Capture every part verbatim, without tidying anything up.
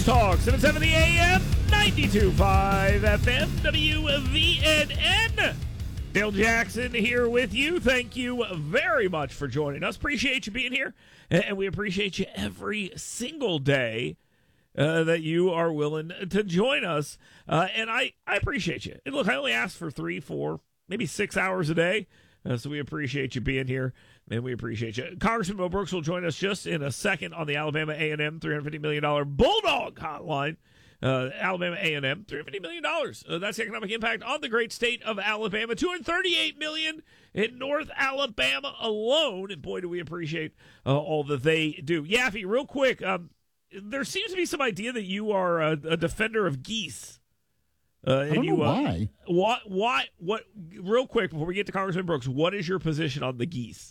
Talk, seven seventy A M, ninety-two point five F M, W V N N. Dale Jackson here with you. Thank you very much for joining us. Appreciate you being here, and we appreciate you every single day uh, that you are willing to join us. Uh, and I, I appreciate you. And look, I only ask for three, four, maybe six hours a day, uh, so we appreciate you being here. And we appreciate you. Congressman Mo Brooks will join us just in a second on the Alabama A and M three hundred fifty million dollars Bulldog Hotline. Uh, Alabama A and M, three hundred fifty million dollars. Uh, that's the economic impact on the great state of Alabama. two hundred thirty-eight million dollars in North Alabama alone. And boy, do we appreciate uh, all that they do. Yaffe, real quick, um, there seems to be some idea that you are a, a defender of geese. Uh, I don't and you, know uh, why. What, why, what, real quick, before we get to Congressman Brooks, what is your position on the geese?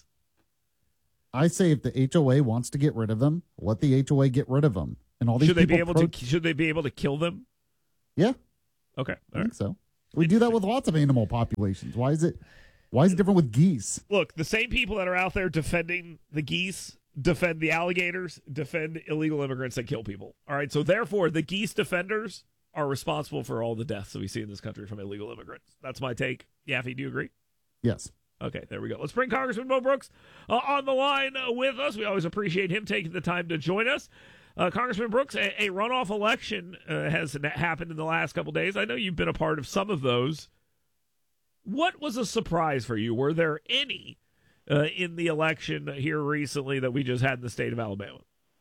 I say if the H O A wants to get rid of them, let the H O A get rid of them. And all these should they be people able pro- to? Should they be able to kill them? Yeah, Okay, I all think right. so. We do that with lots of animal populations. Why is it? Why is it different with geese? Look, the same people that are out there defending the geese defend the alligators, defend illegal immigrants that kill people. All right, so therefore, the geese defenders are responsible for all the deaths that we see in this country from illegal immigrants. That's my take. Yaffe, do you agree? Yes. Okay, there we go. Let's bring Congressman Mo Brooks uh, on the line uh, with us. We always appreciate him taking the time to join us. Uh, Congressman Brooks, a, a runoff election uh, has happened in the last couple days. I know you've been a part of some of those. What was a surprise for you? Were there any uh, in the election here recently that we just had in the state of Alabama?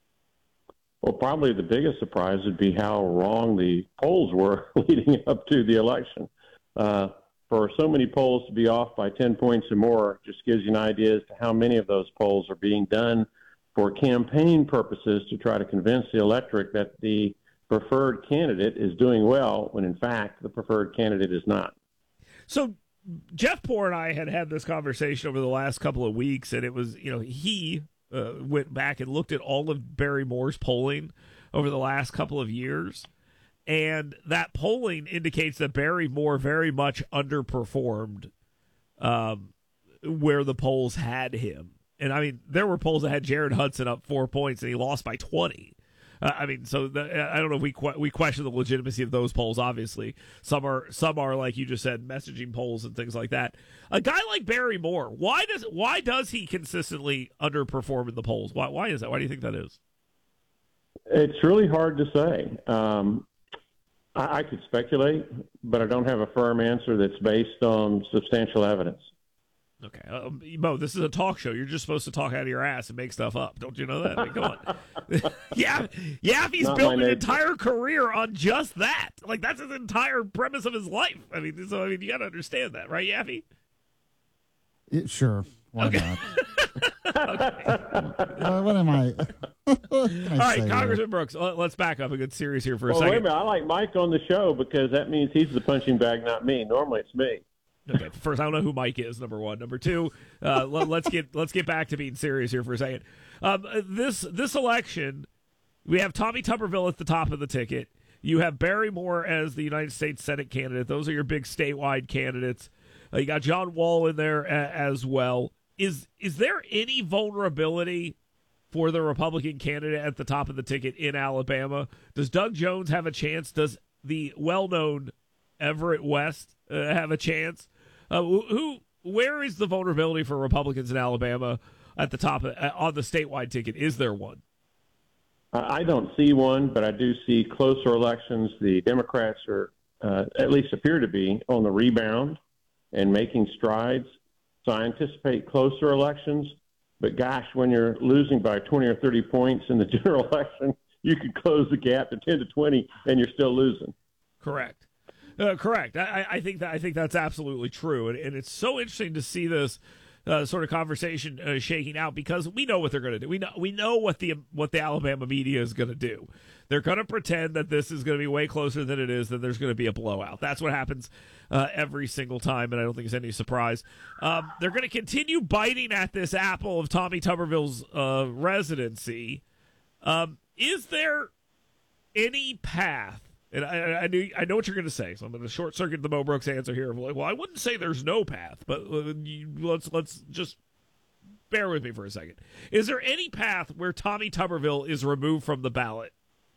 Well, probably the biggest surprise would be how wrong the polls were leading up to the election. Uh, for so many polls to be off by ten points or more just gives you an idea as to how many of those polls are being done for campaign purposes to try to convince the electorate that the preferred candidate is doing well when, in fact, the preferred candidate is not. So Jeff Poore and I had had this conversation over the last couple of weeks, and it was, you know, he uh, went back and looked at all of Barry Moore's polling over the last couple of years. And that polling indicates that Barry Moore very much underperformed um, where the polls had him. And, I mean, there were polls that had Jared Hudson up four points, and he lost by twenty. Uh, I mean, so the, I don't know if we que- we question the legitimacy of those polls, obviously. Some are, some are, like you just said, messaging polls and things like that. A guy like Barry Moore, why does why does he consistently underperform in the polls? Why, why is that? Why do you think that is? It's really hard to say. Um I, I could speculate, but I don't have a firm answer that's based on substantial evidence. Okay. Um, Mo, this is a talk show. You're just supposed to talk out of your ass and make stuff up. Don't you know that? I mean, come on. yeah, Yaffe's Not built my an nature. entire career on just that. Like, that's his entire premise of his life. I mean, so, I mean, you got to understand that, right, Yaffe? It, sure. Why Okay. not? uh, what am I? What can I All right, say Congressman here? Brooks, let- let's back up and get serious here for a Well, wait a second. minute. I like Mike on the show because that means he's the punching bag, not me. Normally it's me. Okay, first, I don't know who Mike is. Number one, number two. Uh, let, let's get let's get back to being serious here for a second. Um, this this election, we have Tommy Tuberville at the top of the ticket. You have Barry Moore as the United States Senate candidate. Those are your big statewide candidates. Uh, you got John Wall in there a, as well. Is is there any vulnerability for the Republican candidate at the top of the ticket in Alabama? Does Doug Jones have a chance? Does the well-known Everett West uh, have a chance? Uh, who, where is the vulnerability for Republicans in Alabama at the top of, uh, on the statewide ticket? Is there one? I I don't see one, but I do see closer elections. The Democrats are, uh, at least appear to be, on the rebound and making strides. So I anticipate closer elections. But gosh, when you're losing by twenty or thirty points in the general election, you could close the gap to ten to twenty, and you're still losing. Correct. Uh, correct. I, I think that I think that's absolutely true, and, and it's so interesting to see this uh, sort of conversation uh, shaking out because we know what they're going to do. We know we know what the what the Alabama media is going to do. They're going to pretend that this is going to be way closer than it is. That there's going to be a blowout. That's what happens uh, every single time, and I don't think it's any surprise. Um, they're going to continue biting at this apple of Tommy Tuberville's uh, residency. Um, is there any path? And I, I knew I know what you're going to say, so I'm going to short circuit the Mo Brooks answer here. Like, well, I wouldn't say there's no path, but uh, you, let's let's just bear with me for a second. Is there any path where Tommy Tuberville is removed from the ballot?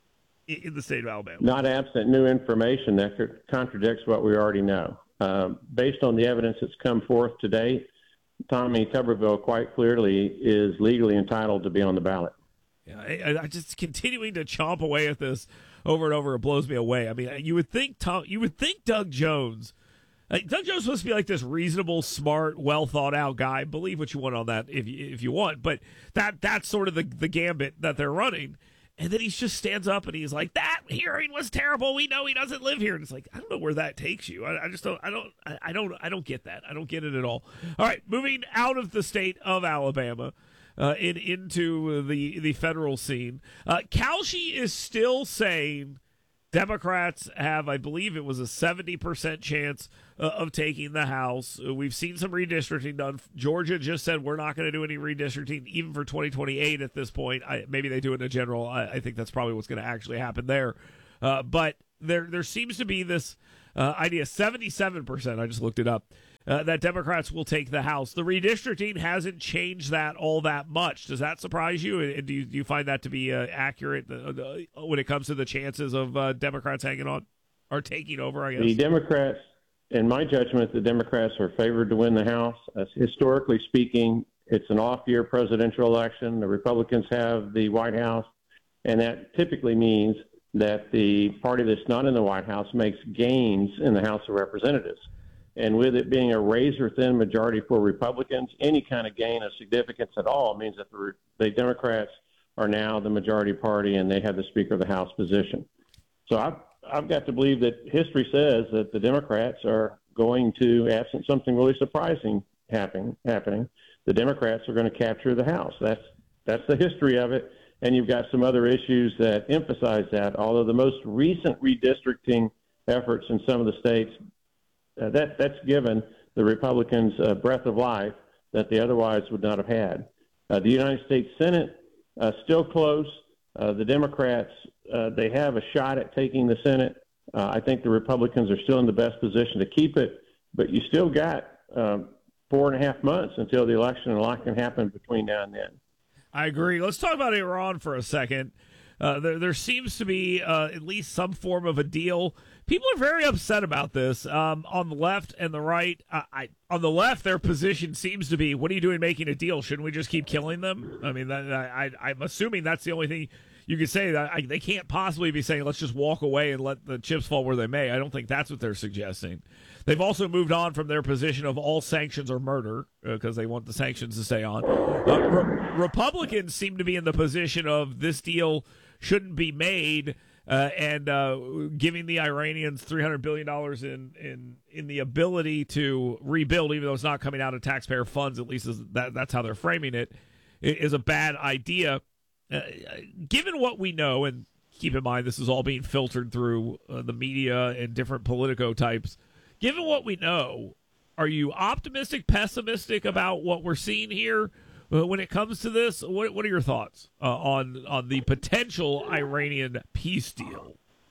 in the state of Alabama. Not absent new information that contradicts what we already know. Um, based on the evidence that's come forth today, Tommy Tuberville quite clearly is legally entitled to be on the ballot. Yeah, I, I just continuing to chomp away at this over and over. It blows me away. I mean, you would think Tom, you would think Doug Jones. Like, Doug Jones is supposed to be like this reasonable, smart, well thought out guy. Believe what you want on that if you, if you want, but that that's sort of the the gambit that they're running. And then he just stands up and he's like, "That hearing was terrible. We know he doesn't live here." And it's like, I don't know where that takes you. I, I just don't. I don't. I, I don't. I don't get that. I don't get it at all. All right, moving out of the state of Alabama, uh, in into the the federal scene. Uh, Kalshi is still saying Democrats have, I believe it was a seventy percent chance uh, of taking the House. Uh, we've seen some redistricting done. Georgia just said we're not going to do any redistricting even for twenty twenty-eight at this point. I, maybe they do it in a general. I, I think that's probably what's going to actually happen there. Uh, but there there seems to be this uh, idea, seventy-seven percent, I just looked it up, uh, that Democrats will take the House. The redistricting hasn't changed that all that much. Does that surprise you? And do you, do you find that to be uh, accurate uh, when it comes to the chances of uh, Democrats hanging on or taking over, I guess? The Democrats, in my judgment, the Democrats are favored to win the House. Uh, historically speaking, it's an off-year presidential election. The Republicans have the White House, and that typically means that the party that's not in the White House makes gains in the House of Representatives. And with it being a razor-thin majority for Republicans, any kind of gain of significance at all means that the, the Democrats are now the majority party and they have the Speaker of the House position. So I've, I've got to believe that history says that the Democrats are going to, absent something really surprising happening, happening, the Democrats are going to capture the House. That's, that's the history of it. And you've got some other issues that emphasize that, although the most recent redistricting efforts in some of the states, Uh, that that's given the Republicans a breath of life that they otherwise would not have had. Uh, the United States Senate, uh, still close. Uh, the Democrats, uh, they have a shot at taking the Senate. Uh, I think the Republicans are still in the best position to keep it, but you still got um, four and a half months until the election, and a lot can happen between now and then. I agree. Let's talk about Iran for a second. Uh, there, there seems to be uh, at least some form of a deal. People are very upset about this um, on the left and the right. Uh, I, on the left, their position seems to be, what are you doing making a deal? Shouldn't we just keep killing them? I mean, that, I, I'm assuming that's the only thing you could say. That I, they can't possibly be saying, let's just walk away and let the chips fall where they may. I don't think that's what they're suggesting. They've also moved on from their position of all sanctions are murder because uh, they want the sanctions to stay on. Uh, Re- Republicans seem to be in the position of this deal shouldn't be made. Uh, and uh, giving the Iranians three hundred billion dollars in, in in the ability to rebuild, even though it's not coming out of taxpayer funds, at least is that, that's how they're framing it, is a bad idea. Uh, given what we know, and keep in mind this is all being filtered through uh, the media and different Politico types, given what we know, are you optimistic, pessimistic about what we're seeing here? When it comes to this, what what are your thoughts uh, on on the potential Iranian peace deal?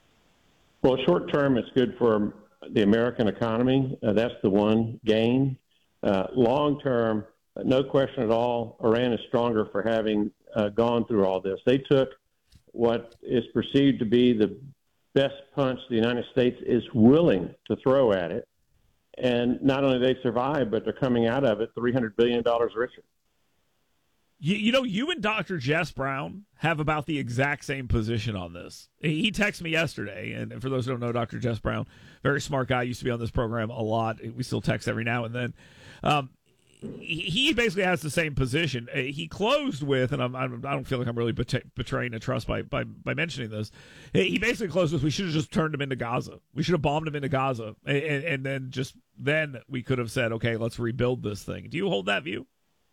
Well, short term, it's good for the American economy. Uh, that's the one gain. Uh, long term, no question at all, Iran is stronger for having uh, gone through all this. They took what is perceived to be the best punch the United States is willing to throw at it. And not only they survived, but they're coming out of it three hundred billion dollars richer. You, you know, you and Doctor Jess Brown have about the exact same position on this. He texted me yesterday, and for those who don't know, Doctor Jess Brown, very smart guy, used to be on this program a lot. We still text every now and then. Um, he basically has the same position. He closed with, and I'm, I'm, I don't feel like I'm really betraying a trust by, by, by mentioning this. He basically closed with, we should have just turned him into Gaza. We should have bombed him into Gaza, and, and then just then we could have said, okay, let's rebuild this thing. Do you hold that view?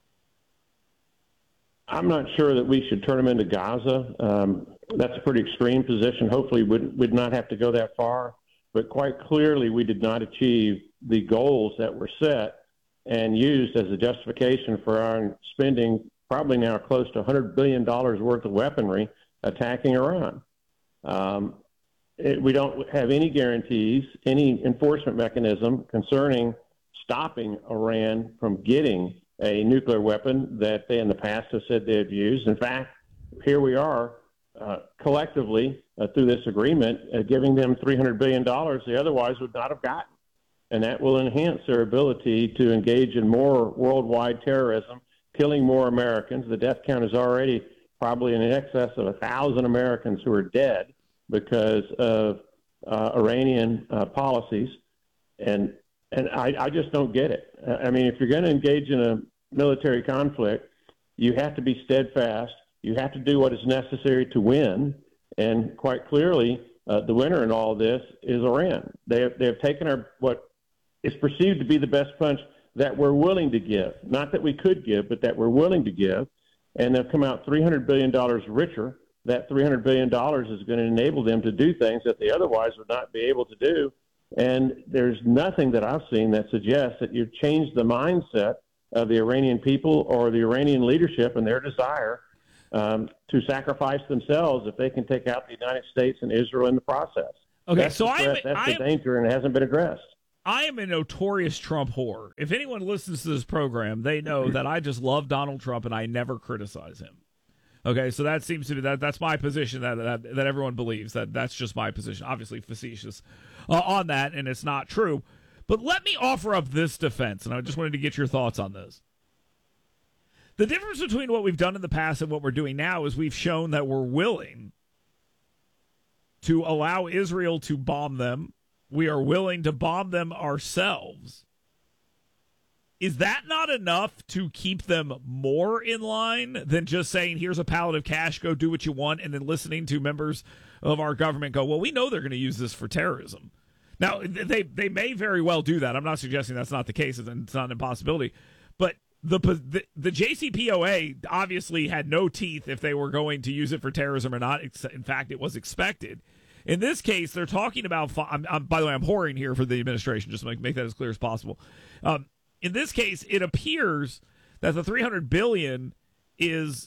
I'm not sure that we should turn them into Gaza. Um, that's a pretty extreme position. Hopefully we'd, we'd not have to go that far. But quite clearly we did not achieve the goals that were set and used as a justification for our spending probably now close to one hundred billion dollars worth of weaponry attacking Iran. Um, it, we don't have any guarantees, any enforcement mechanism concerning stopping Iran from getting a nuclear weapon that they in the past have said they have used. In fact, here we are uh, collectively uh, through this agreement, uh, giving them three hundred billion dollars they otherwise would not have gotten. And that will enhance their ability to engage in more worldwide terrorism, killing more Americans. The death count is already probably in excess of a thousand Americans who are dead because of uh, Iranian uh, policies. And and I, I just don't get it. I mean, if you're going to engage in a military conflict, you have to be steadfast. You have to do what is necessary to win. And quite clearly, uh, the winner in all of this is Iran. They have, they have taken our what is perceived to be the best punch that we're willing to give. Not that we could give, but that we're willing to give. And they've come out three hundred billion dollars richer. That three hundred billion dollars is going to enable them to do things that they otherwise would not be able to do. And there's nothing that I've seen that suggests that you've changed the mindset of the Iranian people or the Iranian leadership and their desire um, to sacrifice themselves if they can take out the United States and Israel in the process. Okay, that's so the I'm, threat, that's I'm, the danger, and it hasn't been addressed. I am a notorious Trump whore. If anyone listens to this program, they know that I just love Donald Trump and I never criticize him. Okay, so that seems to be that that's my position that that, that everyone believes that that's just my position. Obviously facetious uh, on that, and it's not true. But let me offer up this defense, and I just wanted to get your thoughts on this. The difference between what we've done in the past and what we're doing now is we've shown that we're willing to allow Israel to bomb them. We are willing to bomb them ourselves. Is that not enough to keep them more in line than just saying, here's a pallet of cash, go do what you want, and then listening to members of our government go, well, we know they're going to use this for terrorism. Now, they they may very well do that. I'm not suggesting that's not the case, and it's not an impossibility. But the, the the J C P O A obviously had no teeth if they were going to use it for terrorism or not. In fact, it was expected. In this case, they're talking about, I'm, I'm, by the way, I'm whoring here for the administration, just to make, make that as clear as possible. Um, in this case, it appears that the three hundred billion dollars is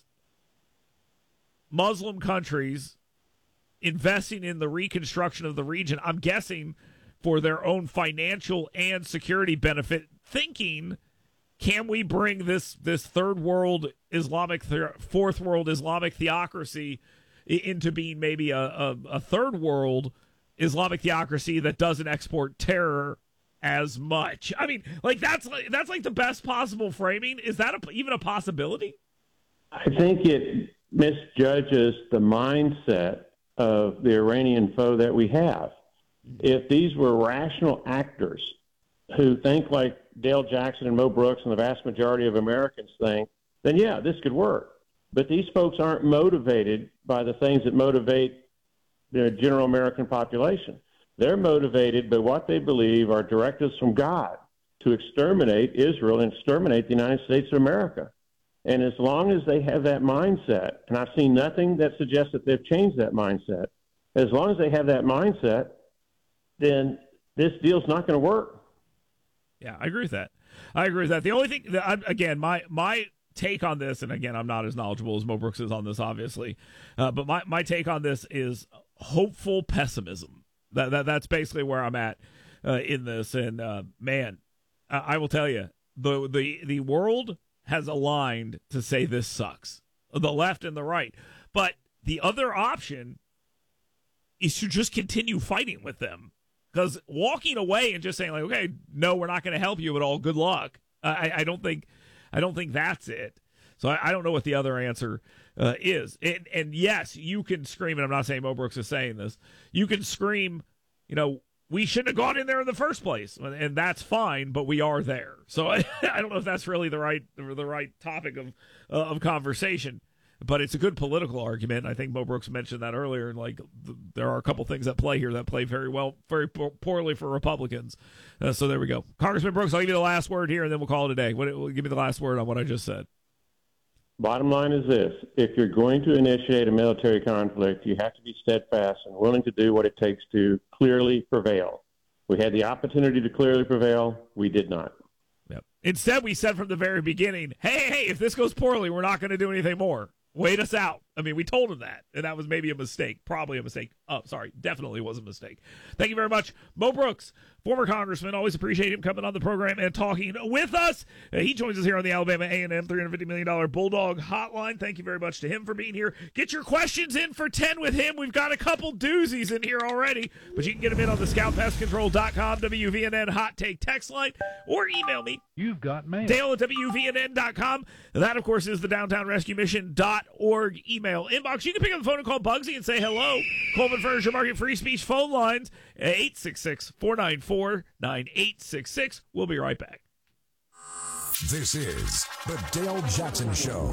Muslim countries investing in the reconstruction of the region, I'm guessing for their own financial and security benefit, thinking, can we bring this, this third world Islamic, fourth world Islamic theocracy into being maybe a, a, a third world Islamic theocracy that doesn't export terror as much? I mean, like that's like, that's like the best possible framing. Is that a, even a possibility? I think it misjudges the mindset of the Iranian foe that we have. If these were rational actors who think like Dale Jackson and Mo Brooks and the vast majority of Americans think, then yeah, this could work. But these folks aren't motivated by the things that motivate the general American population. They're motivated by what they believe are directives from God to exterminate Israel and exterminate the United States of America. And as long as they have that mindset, and I've seen nothing that suggests that they've changed that mindset, as long as they have that mindset, then this deal's not going to work. Yeah, I agree with that. I agree with that. The only thing, that, again, my my take on this, and again, I'm not as knowledgeable as Mo Brooks is on this, obviously, uh, but my, my take on this is hopeful pessimism. That, that That's basically where I'm at uh, in this. And, uh, man, I, I will tell you, the, the the world has aligned to say this sucks, the left and the right. But the other option is to just continue fighting with them. Because walking away and just saying, like, okay, no, we're not going to help you at all, good luck, uh, I, I don't think I don't think that's it. So I, I don't know what the other answer uh, is. And, and, yes, you can scream, and I'm not saying Mo Brooks is saying this, you can scream, you know, we shouldn't have gone in there in the first place, and that's fine, but we are there. So I, I don't know if that's really the right the right topic of uh, of conversation. But it's a good political argument. I think Mo Brooks mentioned that earlier. And like, th- there are a couple things at play here that play very well, very po- poorly for Republicans. Uh, so there we go. Congressman Brooks, I'll give you the last word here, and then we'll call it a day. What, give me the last word on what I just said. Bottom line is this. If you're going to initiate a military conflict, you have to be steadfast and willing to do what it takes to clearly prevail. We had the opportunity to clearly prevail. We did not. Yep. Instead, we said from the very beginning, hey, hey, if this goes poorly, we're not going to do anything more. Wait us out. I mean, we told him that, and that was maybe a mistake, probably a mistake. Oh, sorry, definitely was a mistake. Thank you very much, Mo Brooks, former congressman. Always appreciate him coming on the program and talking with us. Uh, he joins us here on the Alabama A and M three hundred fifty million dollars Bulldog Hotline. Thank you very much to him for being here. Get your questions in for ten with him. We've got a couple doozies in here already, but you can get them in on the scout pest control dot com, W V N N Hot Take text line, or email me. You've got mail. Dale at W V N N dot com. That, of course, is the downtown rescue mission dot org email inbox. You can pick up the phone and call Bugsy and say hello. Coleman Furniture Market free speech phone lines at eight six six, four nine four, nine eight six six. We'll be right back. This is the Dale Jackson Show.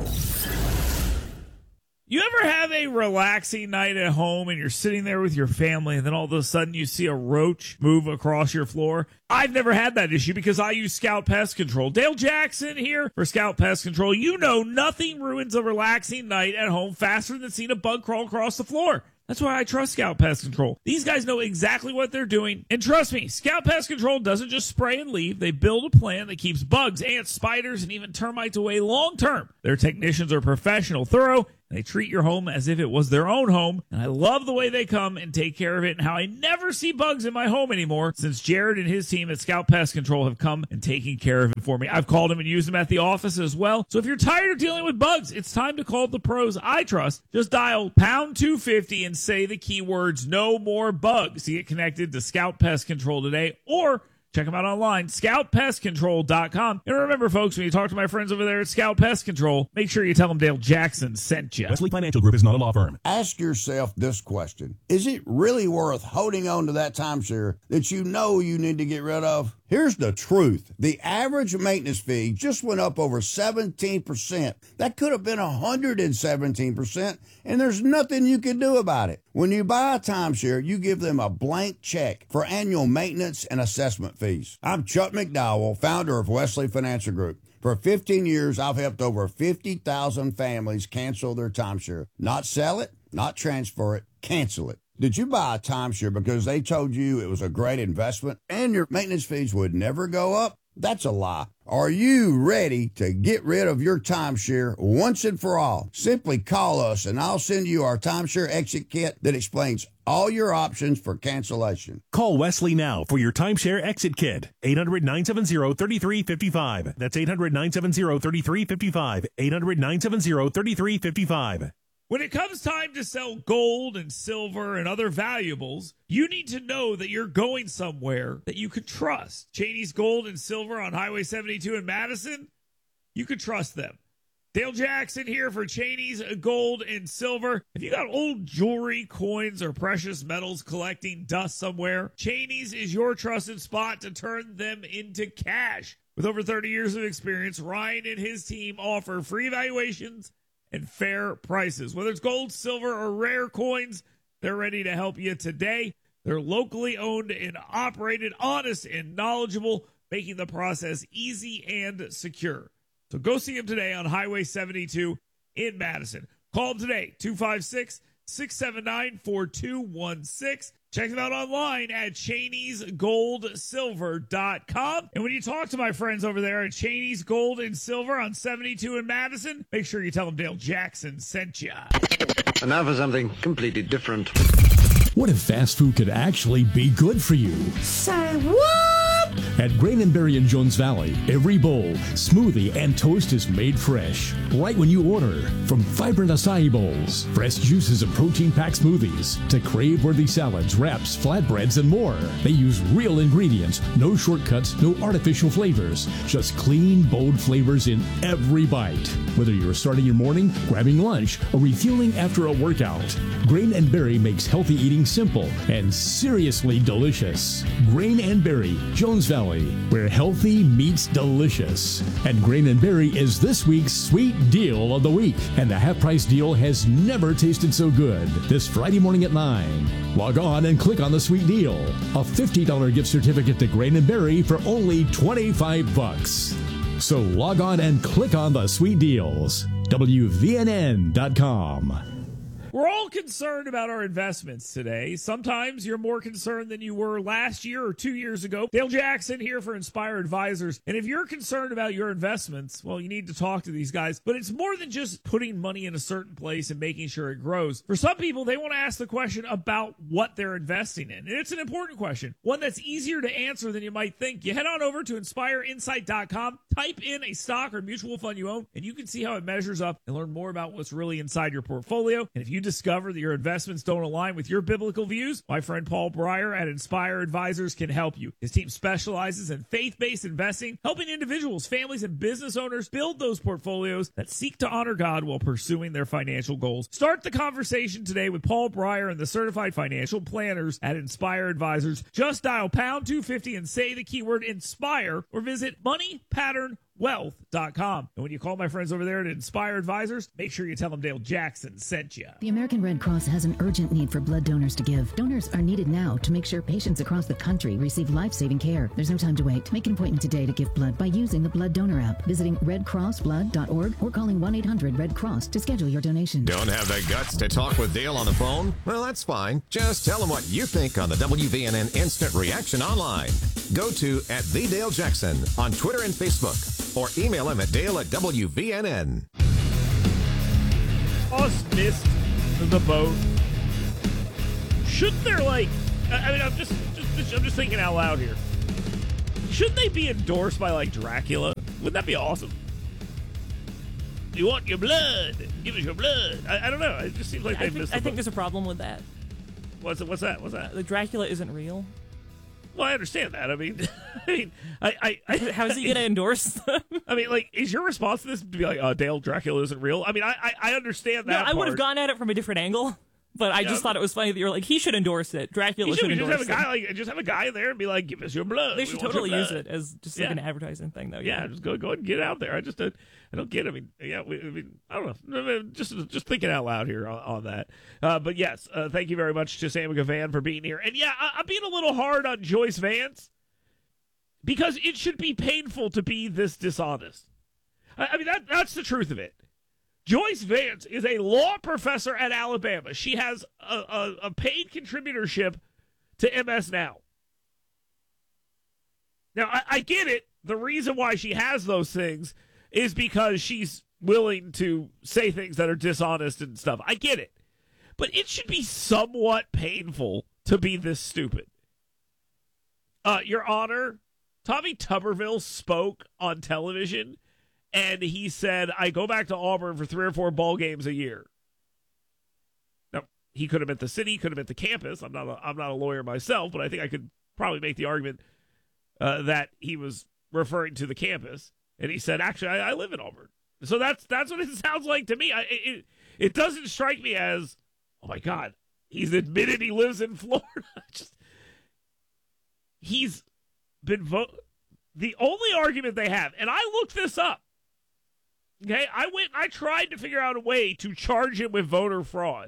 You ever have a relaxing night at home and you're sitting there with your family and then all of a sudden you see a roach move across your floor? I've never had that issue because I use Scout Pest Control. Dale Jackson here for Scout Pest Control. You know nothing ruins a relaxing night at home faster than seeing a bug crawl across the floor. That's why I trust Scout Pest Control. These guys know exactly what they're doing. And trust me, Scout Pest Control doesn't just spray and leave. They build a plan that keeps bugs, ants, spiders, and even termites away long term. Their technicians are professional, thorough, and they treat your home as if it was their own home. And I love the way they come and take care of it and how I never see bugs in my home anymore since Jared and his team at Scout Pest Control have come and taken care of it for me. I've called them and used them at the office as well. So if you're tired of dealing with bugs, it's time to call the pros I trust. Just dial pound two fifty and say the keywords no more bugs to get connected to Scout Pest Control today, or check them out online, scout pest control dot com. And remember, folks, when you talk to my friends over there at Scout Pest Control, make sure you tell them Dale Jackson sent you. Wesley Financial Group is not a law firm. Ask yourself this question. Is it really worth holding on to that timeshare that you know you need to get rid of? Here's the truth. The average maintenance fee just went up over seventeen percent. That could have been one hundred seventeen percent, and there's nothing you can do about it. When you buy a timeshare, you give them a blank check for annual maintenance and assessment fees. I'm Chuck McDowell, founder of Wesley Financial Group. For fifteen years, I've helped over fifty thousand families cancel their timeshare. Not sell it, not transfer it, cancel it. Did you buy a timeshare because they told you it was a great investment and your maintenance fees would never go up? That's a lie. Are you ready to get rid of your timeshare once and for all? Simply call us and I'll send you our timeshare exit kit that explains all your options for cancellation. Call Wesley now for your timeshare exit kit. eight hundred, nine seven zero, three three five five. That's eight hundred, nine seven zero, three three five five. eight hundred, nine seven zero, three three five five. When it comes time to sell gold and silver and other valuables, you need to know that you're going somewhere that you can trust. Cheney's Gold and Silver on Highway seventy-two in Madison, you can trust them. Dale Jackson here for Cheney's Gold and Silver. If you got old jewelry, coins, or precious metals collecting dust somewhere, Cheney's is your trusted spot to turn them into cash. With over thirty years of experience, Ryan and his team offer free evaluations and fair prices. Whether it's gold, silver, or rare coins, they're ready to help you today. They're locally owned and operated, honest and knowledgeable, making the process easy and secure. So go see them today on Highway seventy-two in Madison. Call them today, two five six, six seven nine, four two one six. Check them out online at Cheneys Gold Silver dot com. And when you talk to my friends over there at Cheney's Gold and Silver on seventy-two in Madison, make sure you tell them Dale Jackson sent you. And now for something completely different. What if fast food could actually be good for you? Say what? At Grain and Berry in Jones Valley, every bowl, smoothie, and toast is made fresh, right when you order. From vibrant acai bowls, fresh juices and protein-packed smoothies, to crave-worthy salads, wraps, flatbreads, and more. They use real ingredients, no shortcuts, no artificial flavors, just clean, bold flavors in every bite. Whether you're starting your morning, grabbing lunch, or refueling after a workout, Grain and Berry makes healthy eating simple and seriously delicious. Grain and Berry, Jones Valley, where healthy meets delicious. And Grain and Berry is this week's sweet deal of the week, and the half-price deal has never tasted so good. This Friday morning at nine, log on and click on the sweet deal. A fifty dollars gift certificate to Grain and Berry for only twenty-five bucks. So log on and click on the sweet deals. W V N N dot com. We're all concerned about our investments today. Sometimes you're more concerned than you were last year or two years ago. Dale Jackson here for Inspire Advisors. And if you're concerned about your investments, well, you need to talk to these guys. But it's more than just putting money in a certain place and making sure it grows. For some people, they want to ask the question about what they're investing in. And it's an important question, one that's easier to answer than you might think. You head on over to inspire insight dot com, type in a stock or mutual fund you own, and you can see how it measures up and learn more about what's really inside your portfolio. And if you discover that your investments don't align with your biblical views, my friend Paul Breyer at Inspire Advisors can help you. His team specializes in faith-based investing, helping individuals, families, and business owners build those portfolios that seek to honor God while pursuing their financial goals. Start the conversation today with Paul Breyer and the certified financial planners at Inspire Advisors. Just dial pound two fifty and say the keyword INSPIRE or visit money pattern wealth dot com. And when you call my friends over there at Inspire Advisors, make sure you tell them Dale Jackson sent you. The American Red Cross has an urgent need for blood donors to give. Donors are needed now to make sure patients across the country receive life-saving care. There's no time to wait. Make an appointment today to give blood by using the Blood Donor app, visiting red cross blood dot org, or calling one eight hundred red cross to schedule your donation. Don't have the guts to talk with Dale on the phone? Well, that's fine. Just tell him what you think on the W V N N Instant Reaction Online. Go to at the Dale Jackson on Twitter and Facebook, or email him at Dale at W V N N. Us missed the boat. Shouldn't there, like, I mean, I'm just, just, I'm just thinking out loud here. Shouldn't they be endorsed by, like, Dracula? Wouldn't that be awesome? You want your blood? Give us your blood. I, I don't know. It just seems like I they think, missed the I think boat. there's a problem with that. What's what's that? What's that? The Dracula isn't real. Well, I understand that. I mean, I mean, I, I, I how is he going to endorse them? I mean, like, is your response to this to be like, "Uh, Dale, Dracula isn't real"? I mean, I, I, I understand that. No, I would have gone at it from a different angle, but I Yeah. just thought it was funny that you were like, he should endorse it. Dracula You should, should just endorse have a guy it. like just have a guy there and be like, "Give us your blood." They We should want your totally use blood. it as just Yeah. like an advertising thing, though. Yeah, just go go ahead and get it out there. I just uh, I don't get it. I mean, yeah, we, I mean, I don't know. I mean, Just just thinking out loud here on, on that. Uh, but yes, uh, thank you very much to Sam Gavan for being here. And yeah, I, I'm being a little hard on Joyce Vance because it should be painful to be this dishonest. I, I mean, that that's the truth of it. Joyce Vance is a law professor at Alabama. She has a, a, a paid contributorship to M S Now. Now, I, I get it. The reason why she has those things is because she's willing to say things that are dishonest and stuff. I get it. But it should be somewhat painful to be this stupid. Uh, Your Honor, Tommy Tuberville spoke on television, and he said, I go back to Auburn for three or four ball games a year. Now, he could have meant the city, could have meant the campus. I'm not a, I'm not a lawyer myself, but I think I could probably make the argument uh, that he was referring to the campus. And he said, actually, I, I live in Auburn. So that's that's what it sounds like to me. I, it, it doesn't strike me as, oh, my God, he's admitted he lives in Florida. Just, he's been vote. The only argument they have, and I looked this up, okay, I went, I tried to figure out a way to charge him with voter fraud.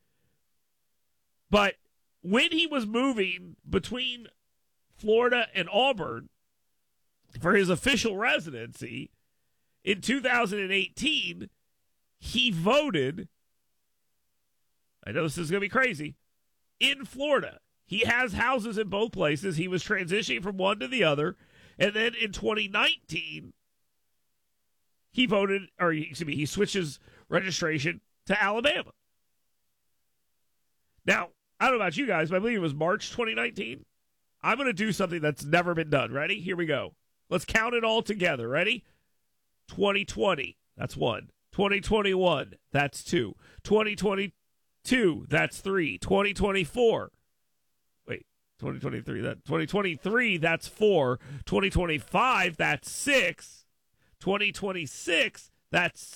But when he was moving between Florida and Auburn for his official residency in two thousand eighteen, he voted, I know this is going to be crazy, in Florida. He has houses in both places. He was transitioning from one to the other. And then in twenty nineteen, he voted, or excuse me, he switches registration to Alabama. Now, I don't know about you guys, but I believe it was March twenty nineteen. I'm going to do something that's never been done. Ready? Here we go. Let's count it all together. Ready? twenty twenty, that's one. twenty twenty-one, that's two. twenty twenty-two, that's three. twenty twenty-four, wait, twenty twenty-three, that twenty twenty-three, that's four. twenty twenty-five, that's six. twenty twenty-six, that's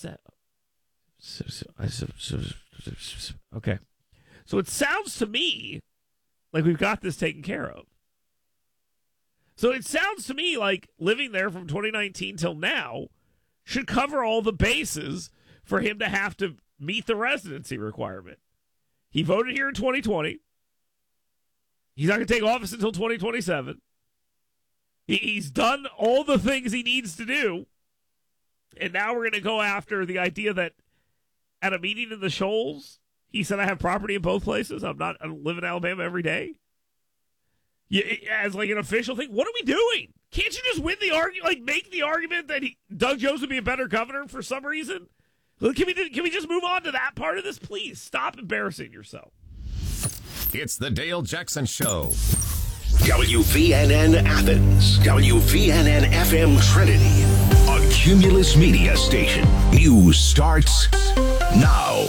seven. Okay. So it sounds to me like we've got this taken care of. So it sounds to me like living there from twenty nineteen till now should cover all the bases for him to have to meet the residency requirement. He voted here in twenty twenty. He's not going to take office until twenty twenty-seven. He, he's done all the things he needs to do. And now we're going to go after the idea that at a meeting in the Shoals, he He said, I have property in both places. I'm not, I live in Alabama every day. Yeah, as like an official thing. What are we doing? Can't you just win the argument, like make the argument that he, Doug Jones would be a better governor for some reason? Can we, can we just move on to that part of this? Please stop embarrassing yourself. It's the Dale Jackson Show. W V N N Athens, W V N N F M Trinity, a Cumulus Media station. News starts now.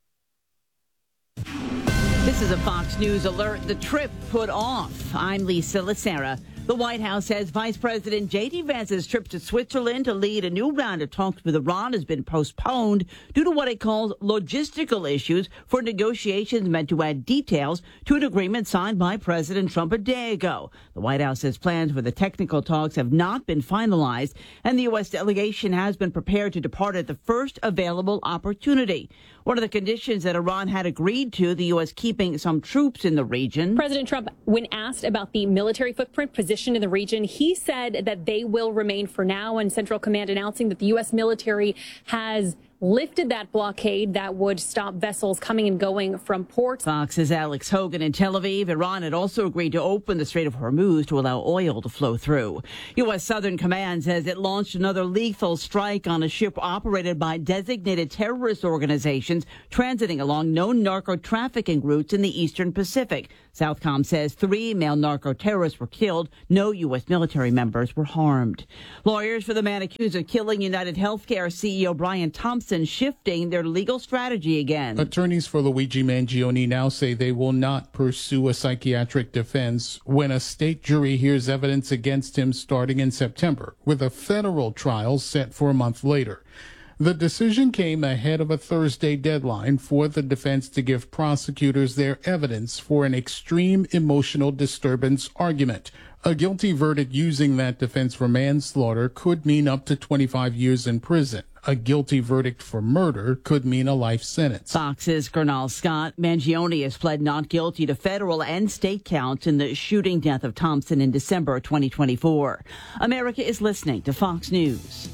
This is a Fox News alert. The trip put off. I'm Lisa Lacera. The White House says Vice President J D. Vance's trip to Switzerland to lead a new round of talks with Iran has been postponed due to what it calls logistical issues for negotiations meant to add details to an agreement signed by President Trump a day ago. The White House says plans for the technical talks have not been finalized, and the U S delegation has been prepared to depart at the first available opportunity. One of the conditions that Iran had agreed to, the U S keeping some troops in the region. President Trump, when asked about the military footprint position in the region, he said that they will remain for now, and Central Command announcing that the U S military has lifted that blockade that would stop vessels coming and going from ports. Fox's Alex Hogan in Tel Aviv. Iran had also agreed to open the Strait of Hormuz to allow oil to flow through. U S. Southern Command says it launched another lethal strike on a ship operated by designated terrorist organizations transiting along known narco-trafficking routes in the eastern Pacific. Southcom says three male narco-terrorists were killed. No U S military members were harmed. Lawyers for the man accused of killing United Healthcare C E O Brian Thompson shifting their legal strategy again. Attorneys for Luigi Mangione now say they will not pursue a psychiatric defense when a state jury hears evidence against him starting in September, with a federal trial set for a month later. The decision came ahead of a Thursday deadline for the defense to give prosecutors their evidence for an extreme emotional disturbance argument. A guilty verdict using that defense for manslaughter could mean up to twenty-five years in prison. A guilty verdict for murder could mean a life sentence. Fox's Gernal Scott. Mangione has pled not guilty to federal and state counts in the shooting death of Thompson in December twenty twenty-four. America is listening to Fox News.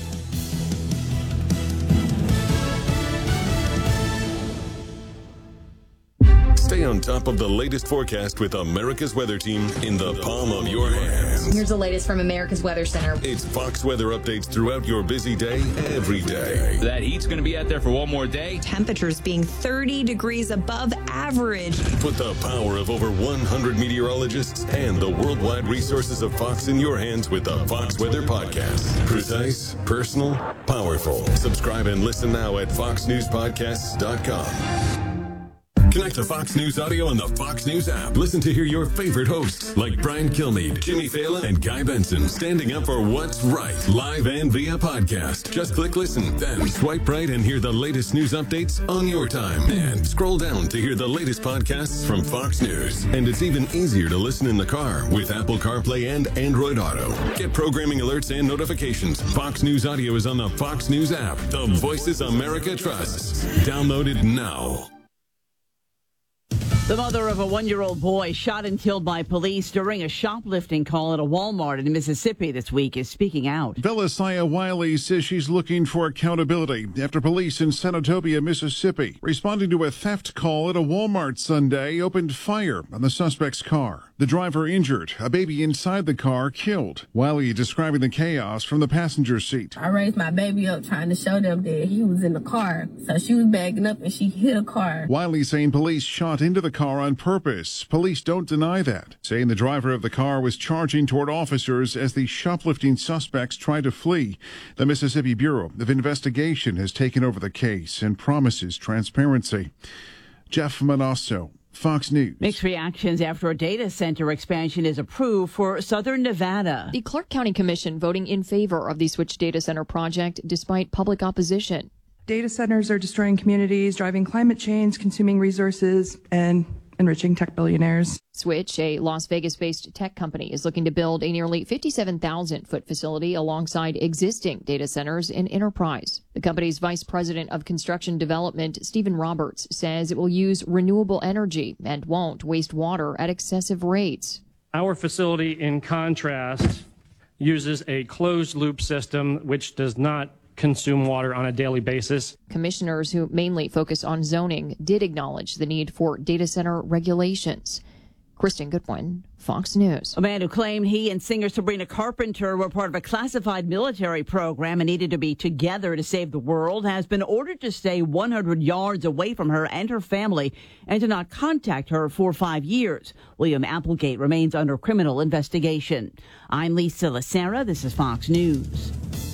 Stay on top of the latest forecast with America's Weather Team in the palm of your hands. Here's the latest from America's Weather Center. It's Fox weather updates throughout your busy day, every day. That heat's going to be out there for one more day. Temperatures being thirty degrees above average. Put the power of over one hundred meteorologists and the worldwide resources of Fox in your hands with the Fox Weather Podcast. Precise, personal, powerful. Subscribe and listen now at fox news podcasts dot com. Connect to Fox News Audio on the Fox News app. Listen to hear your favorite hosts like Brian Kilmeade, Jimmy Fallon, and Guy Benson standing up for what's right, live and via podcast. Just click listen, then swipe right and hear the latest news updates on your time. And scroll down to hear the latest podcasts from Fox News. And it's even easier to listen in the car with Apple CarPlay and Android Auto. Get programming alerts and notifications. Fox News Audio is on the Fox News app. The voices America trusts. Download it now. The mother of a one-year-old boy shot and killed by police during a shoplifting call at a Walmart in Mississippi this week is speaking out. Velisaya Wiley says she's looking for accountability after police in Senatobia, Mississippi, responding to a theft call at a Walmart Sunday, opened fire on the suspect's car. The driver injured, a baby inside the car killed. Wiley describing the chaos from the passenger seat. I raised my baby up trying to show them that he was in the car. So she was backing up and she hit a car. Wiley saying police shot into the car on purpose. Police don't deny that, saying the driver of the car was charging toward officers as the shoplifting suspects tried to flee. The Mississippi Bureau of Investigation has taken over the case and promises transparency. Jeff Manasso, Fox News. Mixed reactions after a data center expansion is approved for Southern Nevada. The Clark County Commission voting in favor of the Switch Data Center project despite public opposition. Data centers are destroying communities, driving climate change, consuming resources, and enriching tech billionaires. Switch, a Las Vegas-based tech company, is looking to build a nearly fifty-seven thousand foot facility alongside existing data centers in Enterprise. The company's vice president of construction development, Stephen Roberts, says it will use renewable energy and won't waste water at excessive rates. Our facility, in contrast, uses a closed-loop system which does not consume water on a daily basis. Commissioners who mainly focus on zoning did acknowledge the need for data center regulations. Kristen Goodwin, Fox News. A man who claimed he and singer Sabrina Carpenter were part of a classified military program and needed to be together to save the world has been ordered to stay one hundred yards away from her and her family and to not contact her for five years. William Applegate remains under criminal investigation. I'm Lisa Lacera. This is Fox News.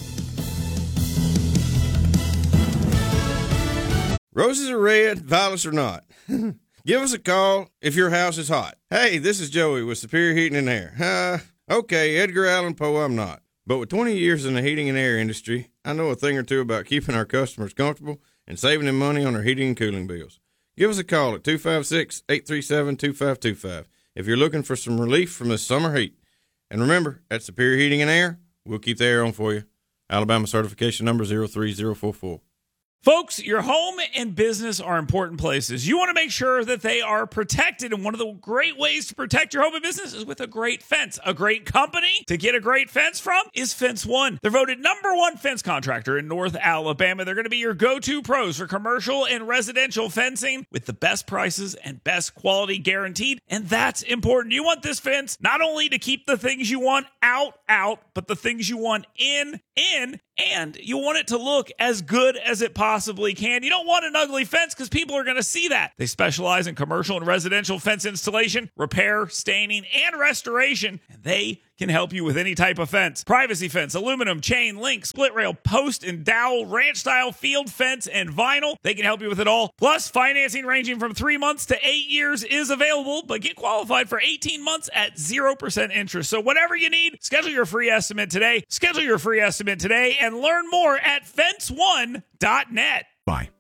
Roses are red, violets are not. Give us a call if your house is hot. Hey, this is Joey with Superior Heating and Air. Uh, okay, Edgar Allan Poe, I'm not. But with twenty years in the heating and air industry, I know a thing or two about keeping our customers comfortable and saving them money on their heating and cooling bills. Give us a call at two five six, eight three seven, two five two five if you're looking for some relief from this summer heat. And remember, at Superior Heating and Air, we'll keep the air on for you. Alabama certification number zero three zero four four. Folks, your home and business are important places. You want to make sure that they are protected, and one of the great ways to protect your home and business is with a great fence. A great company to get a great fence from is Fence One. They're voted number one fence contractor in North Alabama. They're going to be your go-to pros for commercial and residential fencing with the best prices and best quality guaranteed, and that's important. You want this fence not only to keep the things you want out, out, but the things you want in, in, and you want it to look as good as it possibly can. You don't want an ugly fence because people are going to see that. They specialize in commercial and residential fence installation, repair, staining, and restoration, and they can help you with any type of fence. Privacy fence, aluminum, chain, link, split rail, post and dowel, ranch style, field fence, and vinyl. They can help you with it all. Plus, financing ranging from three months to eight years is available, but get qualified for eighteen months at zero percent interest. So whatever you need, schedule your free estimate today. Schedule your free estimate today and learn more at fence one dot net. Bye.